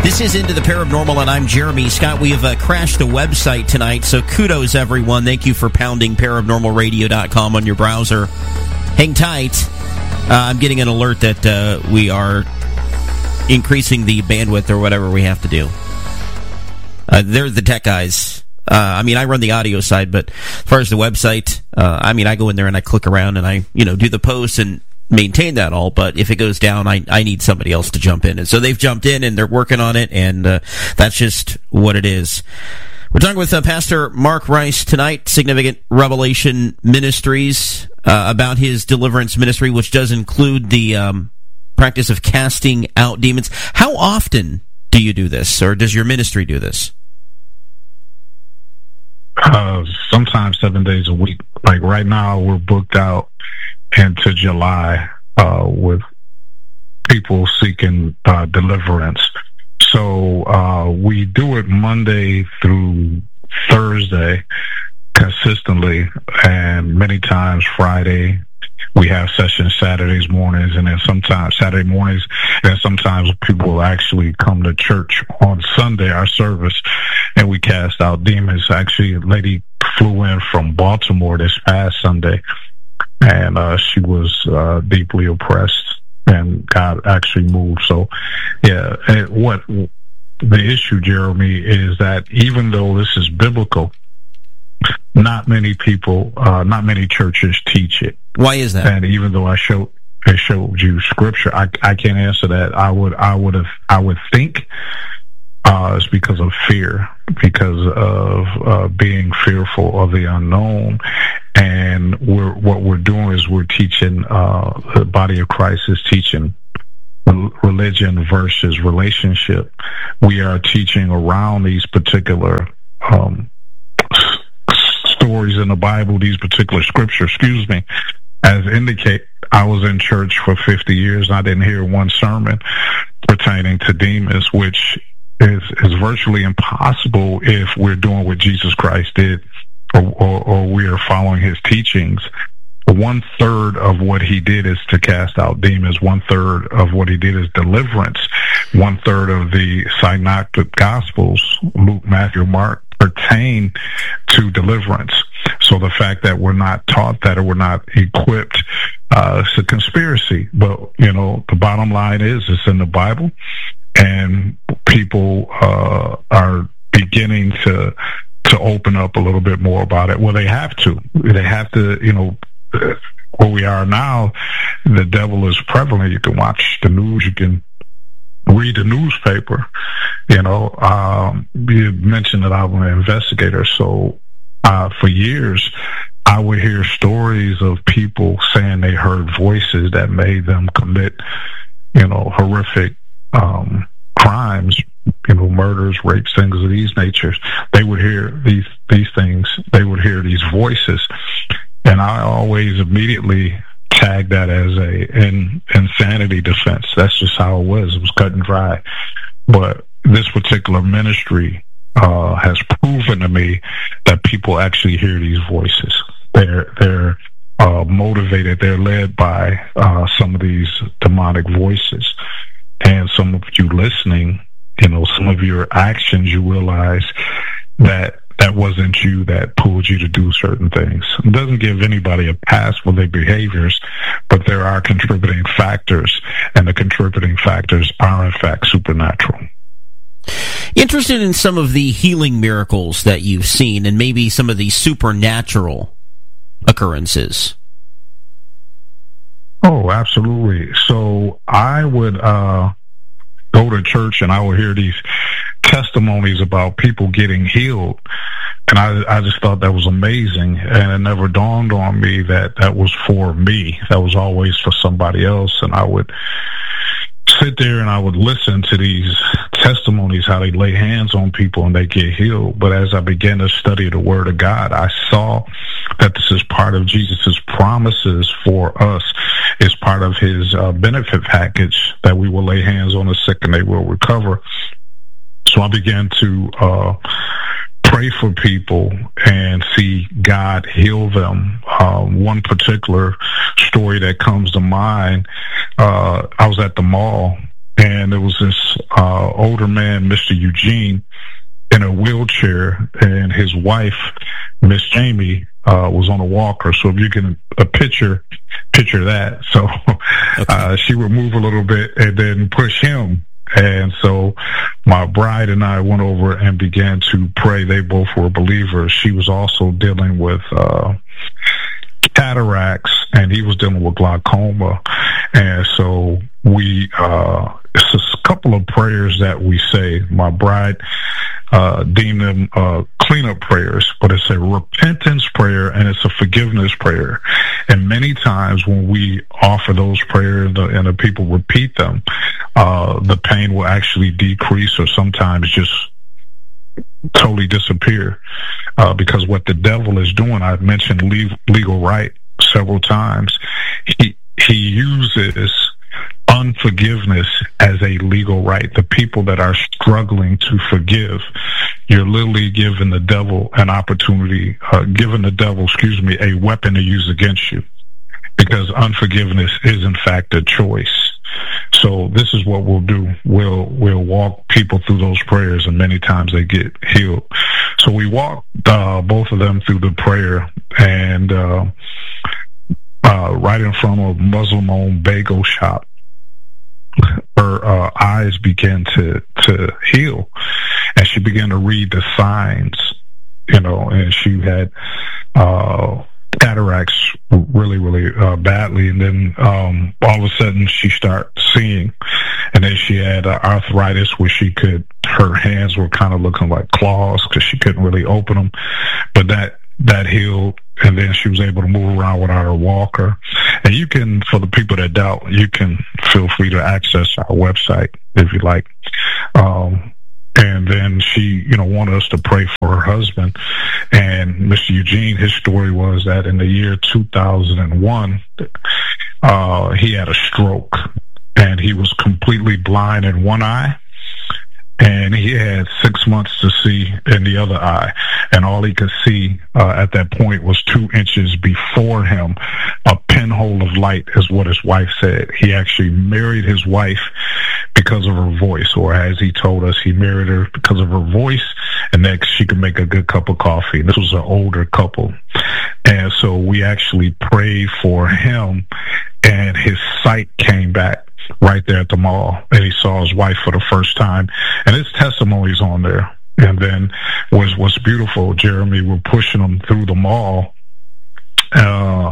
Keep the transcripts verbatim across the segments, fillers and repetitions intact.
This is Into the Paranormal, and I'm Jeremy Scott. We have uh, crashed the website tonight, so kudos, everyone. Thank you for pounding paranormal radio dot com on your browser. Hang tight. Uh, I'm getting an alert that uh, we are increasing the bandwidth or whatever we have to do. Uh, they're the tech guys. Uh, I mean, I run the audio side, but as far as the website, uh, I mean, I go in there and I click around and I, you know, do the posts and maintain that all, but if it goes down, I, I need somebody else to jump in. And so they've jumped in and they're working on it, and uh, that's just what it is. We're talking with uh, Pastor Mark Rice tonight, Significant Revelation Ministries, uh, about his deliverance ministry, which does include the um, practice of casting out demons. How often do you do this, or does your ministry do this? Uh, sometimes seven days a week. Like right now, we're booked out into July uh, with people seeking uh, deliverance. So uh, we do it Monday through Thursday consistently, and many times Friday. We have sessions Saturdays mornings, and then sometimes Saturday mornings, and then sometimes people will actually come to church on Sunday, our service, and we cast out demons. Actually, a lady flew in from Baltimore this past Sunday, and uh, she was uh, deeply oppressed, and God actually moved. So, yeah, and what the issue, Jeremy, is that even though this is biblical, not many people, uh, not many churches teach it. Why is that? And even though I showed, I showed you scripture, I, I can't answer that. I would, I would have, I would think uh, it's because of fear, because of uh, being fearful of the unknown. And we're, what we're doing is we're teaching, uh, the body of Christ is teaching religion versus relationship. We are teaching around these particular um, stories in the Bible, these particular scriptures, excuse me, as indicate. I was in church for fifty years and I didn't hear one sermon pertaining to demons, which is, is virtually impossible if we're doing what Jesus Christ did, or, or, or we are following his teachings. One third of what he did is to cast out demons. One third of what he did is deliverance. One third of the synoptic gospels, Luke, Matthew, Mark, pertain to deliverance. So the fact that we're not taught that, or we're not equipped, uh, it's a conspiracy. But, you know, the bottom line is it's in the Bible, and people uh, are beginning to to open up a little bit more about it. Well, they have to. They have to, you know, where we are now, the devil is prevalent. You can watch the news, you can read the newspaper. You know, um, you mentioned that I'm an investigator, so uh, for years I would hear stories of people saying they heard voices that made them commit, you know, horrific um, crimes, you know, murders, rapes, things of these natures. They would hear these these things. They would hear these voices, and I always immediately tagged that as a in, insanity defense. That's just how it was. It was cut and dry. But this particular ministry uh, has proven to me that people actually hear these voices. They're they're uh, motivated. They're led by uh, some of these demonic voices, and some of you listening, you know, some of your actions, you realize that that wasn't you that pulled you to do certain things. It doesn't give anybody a pass for their behaviors, but there are contributing factors, and the contributing factors are, in fact, supernatural. Interested in some of the healing miracles that you've seen, and maybe some of the supernatural occurrences. Oh, absolutely. So I would uh, go to church and I would hear these testimonies about people getting healed, and I, I just thought that was amazing, and it never dawned on me that that was for me. That was always for somebody else, and I would sit there and I would listen to these testimonies, how they lay hands on people and they get healed. But as I began to study the Word of God, I saw that this is part of Jesus's promises for us. It's part of his uh, benefit package that we will lay hands on the sick and they will recover. So I began to uh, pray for people and see God heal them. Um, one particular story that comes to mind, uh, I was at the mall, and there was this uh, uh, older man, Mister Eugene, in a wheelchair, and his wife, Miss Jamie, uh, was on a walker. So if you can a picture, picture that. So okay. uh, she would move a little bit and then push him. And so my bride and I went over and began to pray. They both were believers. She was also dealing with uh, cataracts, and he was dealing with glaucoma. And so we, uh, it's a couple of prayers that we say. My bride uh, deemed them uh, cleanup prayers, but it's a repentance prayer and it's a forgiveness prayer. And many times when we offer those prayers and the people repeat them, uh, the pain will actually decrease or sometimes just totally disappear. Uh, because what the devil is doing, I've mentioned legal right several times, he, he uses unforgiveness as a legal right. The people that are struggling to forgive, you're literally giving the devil an opportunity, uh, giving the devil, excuse me, a weapon to use against you, because unforgiveness is in fact a choice. So this is what we'll do. We'll, we'll walk people through those prayers, and many times they get healed. So we walked, uh, both of them through the prayer, and, uh, uh, right in front of a Muslim-owned bagel shop, her uh, eyes began to, to heal, and she began to read the signs, you know, and she had uh, cataracts really, really uh, badly, and then um, all of a sudden she started seeing, and then she had uh, arthritis where she could, her hands were kind of looking like claws because she couldn't really open them, but that that healed, and then she was able to move around without her walker. And you can, for the people that doubt, you can feel free to access our website if you like. Um, and then she, you know, wanted us to pray for her husband. And Mister Eugene, his story was that in the year two thousand one, uh, he had a stroke, and he was completely blind in one eye, and he had six months to see in the other eye, and all he could see uh, at that point was two inches before him, a pinhole of light, is what his wife said. He actually married his wife because of her voice, or as he told us, he married her because of her voice, and that she could make a good cup of coffee. This was an older couple, and so we actually prayed for him, and his sight came back right there at the mall, and he saw his wife for the first time, and his testimony's on there. And then was what's beautiful, Jeremy, we're pushing him through the mall, uh,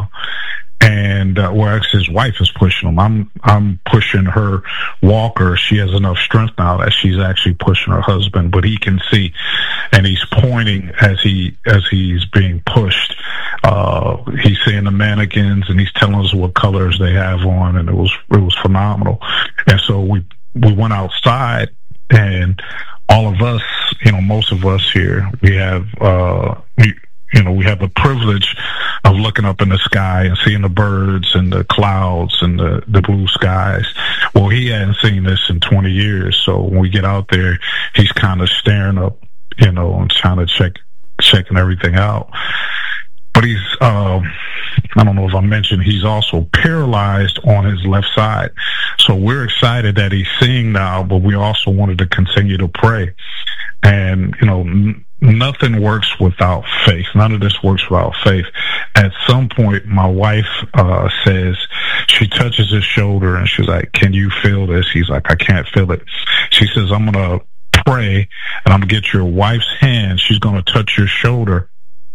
and uh, well, actually his wife is pushing him. I'm I'm pushing her walker. She has enough strength now that she's actually pushing her husband, but he can see, and he's pointing as he as he's being pushed. Uh, he's seeing the mannequins, and he's telling us what colors they have on, and it was it was phenomenal. And so we we went outside, and all of us, you know, most of us here, we have, uh, we, you know, we have the privilege of looking up in the sky and seeing the birds and the clouds and the, the blue skies. Well, he hadn't seen this in twenty years. So when we get out there, he's kind of staring up, you know, and trying to check, checking everything out. But he's, uh, I don't know if I mentioned, he's also paralyzed on his left side. So we're excited that he's seeing now, but we also wanted to continue to pray. And, you know, n- nothing works without faith. None of this works without faith. At some point, my wife uh, says, she touches his shoulder, and she's like, "Can you feel this?" He's like, "I can't feel it." She says, "I'm going to pray, and I'm going to get your wife's hand. She's going to touch your shoulder,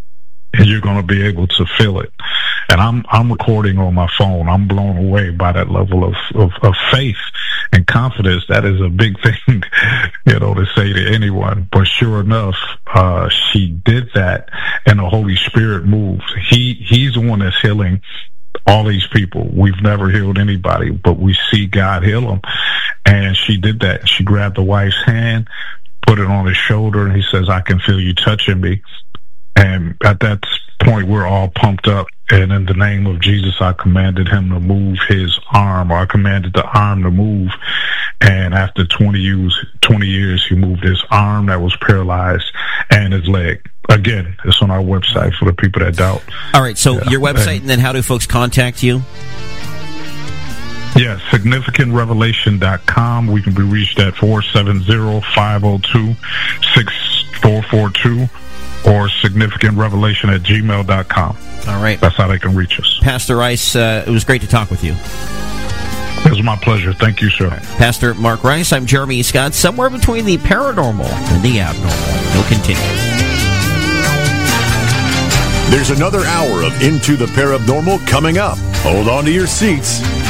and you're going to be able to feel it." And I'm I'm recording on my phone. I'm blown away by that level of, of, of faith and confidence. That is a big thing, you know, to say to anyone. But sure enough, uh, she did that, and the Holy Spirit moved. He He's the one that's healing all these people. We've never healed anybody, but we see God heal them. And she did that. She grabbed the wife's hand, put it on his shoulder, and he says, "I can feel you touching me." And at that point, we're all pumped up. And in the name of Jesus, I commanded him to move his arm, or I commanded the arm to move. And after twenty years, twenty years, he moved his arm that was paralyzed and his leg. Again, it's on our website for the people that doubt. All right, so yeah. Your website, and, and then how do folks contact you? Yes, significant revelation dot com. We can be reached at four seven zero, five zero two, six four four two or significant revelation at gmail dot com. All right. That's how they can reach us. Pastor Rice, uh, it was great to talk with you. It was my pleasure. Thank you, sir. Right. Pastor Mark Rice, I'm Jeremy Scott, somewhere between the paranormal and the abnormal. We'll continue. There's another hour of Into the Paranormal coming up. Hold on to your seats.